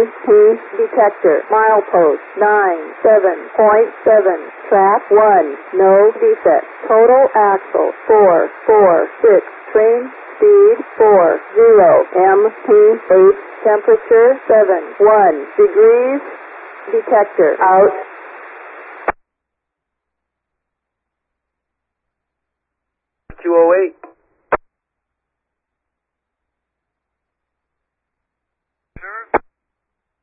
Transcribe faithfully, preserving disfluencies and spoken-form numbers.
P detector. Milepost nine seven point seven. Track one. No defect. Total axle four four six. Train speed four zero. M P eight. Temperature seven one degrees. Detector out. two oh eight.